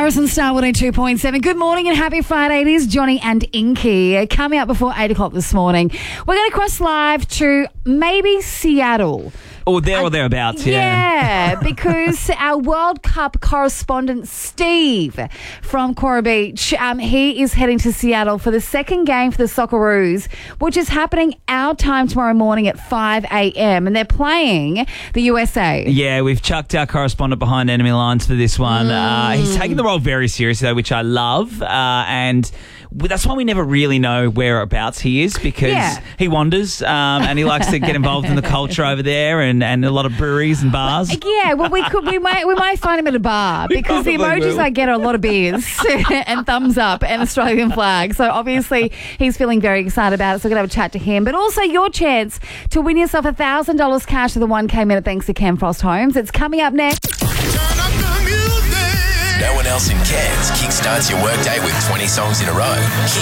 Morrison Star 102.7. Good morning and happy Friday. It is Johnny and Inky. Coming up before 8 o'clock this morning, we're going to cross live to maybe Seattle. Or thereabouts, Yeah, because our World Cup correspondent, Steve from Coral Beach, he is heading to Seattle for the second game for the Socceroos, which is happening our time tomorrow morning at 5 a.m. And they're playing the USA. Yeah, we've chucked our correspondent behind enemy lines for this one. He's taking the role very seriously, though, which I love. And that's why we never really know whereabouts he is, because he wanders and he likes to get involved in the culture over there and a lot of breweries and bars. Yeah, well, we might find him at a bar, because the emojis I get are a lot of beers and thumbs up and Australian flag. So obviously he's feeling very excited about it. So we're going to have a chat to him. But also your chance to win yourself $1,000 cash with the 1K minute thanks to Ken Frost Homes. It's coming up next. Turn up the music. No one else in Cairns kickstarts your workday with 20 songs in a row.